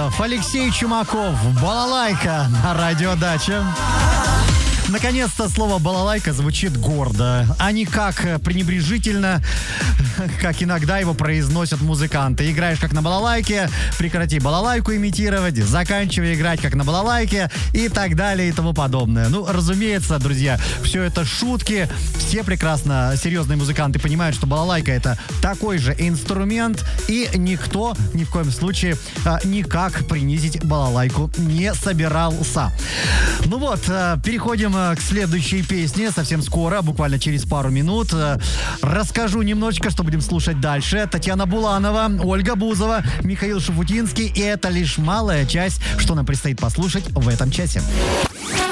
Михайлов, Алексей Чумаков, «Балалайка» на радио «Дача». Наконец-то слово «балалайка» звучит гордо, а не как пренебрежительно, как иногда его произносят музыканты. Играешь как на балалайке, прекрати балалайку имитировать, заканчивай играть как на балалайке и так далее и тому подобное. Ну, разумеется, друзья, все это шутки. Все прекрасно, серьезные музыканты понимают, что балалайка — это такой же инструмент, и никто ни в коем случае никак принизить балалайку не собирался. Ну вот, переходим к следующей песне совсем скоро, буквально через пару минут. Расскажу немножечко, что будем слушать дальше. Татьяна Буланова, Ольга Бузова, Михаил Шуфутинский. И это лишь малая часть, что нам предстоит послушать в этом часе.